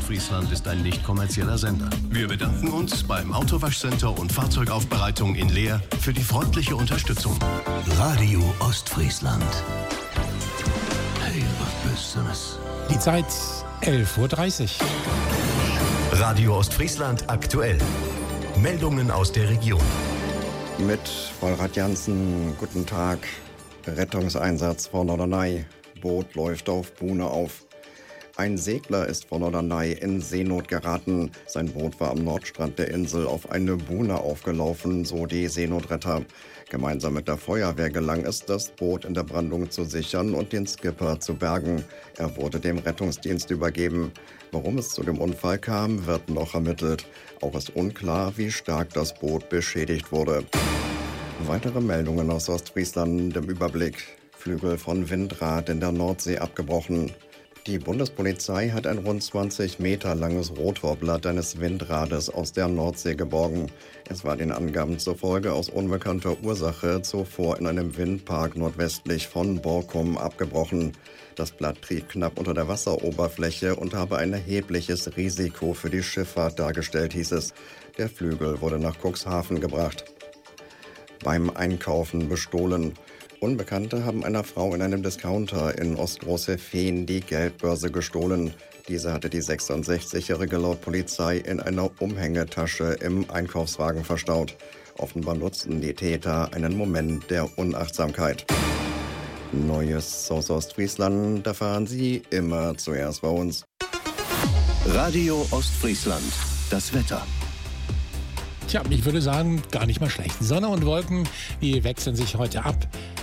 Ostfriesland ist ein nicht kommerzieller Sender. Wir bedanken uns beim Autowaschcenter und Fahrzeugaufbereitung in Leer für die freundliche Unterstützung. Radio Ostfriesland. Hey, was Besseres. Die Zeit 11:30 Uhr. Radio Ostfriesland aktuell. Meldungen aus der Region. Mit Volrad Jansen, guten Tag. Rettungseinsatz vor Norderney. Boot läuft auf Buhne auf. Ein Segler ist vor Norderney in Seenot geraten. Sein Boot war am Nordstrand der Insel auf eine Buhne aufgelaufen, so die Seenotretter. Gemeinsam mit der Feuerwehr gelang es, das Boot in der Brandung zu sichern und den Skipper zu bergen. Er wurde dem Rettungsdienst übergeben. Warum es zu dem Unfall kam, wird noch ermittelt. Auch ist unklar, wie stark das Boot beschädigt wurde. Weitere Meldungen aus Ostfriesland im Überblick. Flügel von Windrad in der Nordsee abgebrochen. Die Bundespolizei hat ein rund 20 Meter langes Rotorblatt eines Windrades aus der Nordsee geborgen. Es war den Angaben zufolge aus unbekannter Ursache zuvor in einem Windpark nordwestlich von Borkum abgebrochen. Das Blatt trieb knapp unter der Wasseroberfläche und habe ein erhebliches Risiko für die Schifffahrt dargestellt, hieß es. Der Flügel wurde nach Cuxhaven gebracht. Beim Einkaufen bestohlen. Unbekannte haben einer Frau in einem Discounter in Ostgroße-Fehn die Geldbörse gestohlen. Diese hatte die 66-Jährige laut Polizei in einer Umhängetasche im Einkaufswagen verstaut. Offenbar nutzten die Täter einen Moment der Unachtsamkeit. Neues aus Ostfriesland erfahren Sie immer zuerst bei uns. Radio Ostfriesland. Das Wetter. Tja, ich würde sagen, gar nicht mal schlecht. Sonne und Wolken, die wechseln sich heute ab.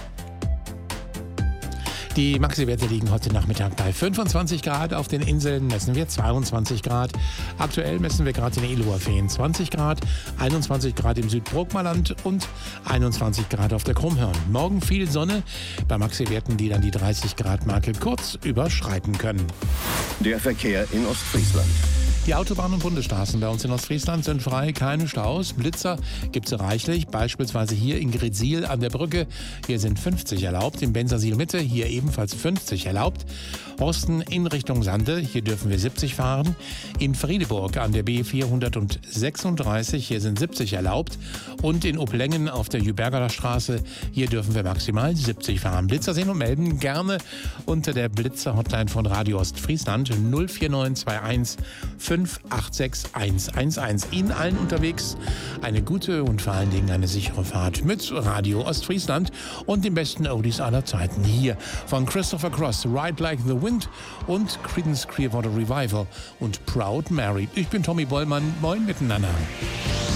Die Maxi-Werte liegen heute Nachmittag bei 25 Grad. Auf den Inseln messen wir 22 Grad. Aktuell messen wir gerade in Illoer Fehn 20 Grad, 21 Grad im Südbrookmerland und 21 Grad auf der Krummhörn. Morgen viel Sonne, bei Maxi-Werten, die dann die 30 Grad Marke kurz überschreiten können. Der Verkehr in Ostfriesland. Die Autobahnen und Bundesstraßen bei uns in Ostfriesland sind frei, keine Staus. Blitzer gibt es reichlich, beispielsweise hier in Gretzil an der Brücke. Hier sind 50 erlaubt, in Bensersiel Mitte hier ebenfalls 50 erlaubt. Osten in Richtung Sande, hier dürfen wir 70 fahren. In Friedeburg an der B436, hier sind 70 erlaubt. Und in Opplengen auf der Jüberger Straße, hier dürfen wir maximal 70 fahren. Blitzer sehen und melden gerne unter der Blitzer-Hotline von Radio Ostfriesland 04921 586 111. Ihnen allen unterwegs eine gute und vor allen Dingen eine sichere Fahrt mit Radio Ostfriesland und den besten Oldies aller Zeiten. Hier von Christopher Cross, Ride Like the Wind und Creedence Clearwater Revival und Proud Mary. Ich bin Tommy Bollmann, moin miteinander.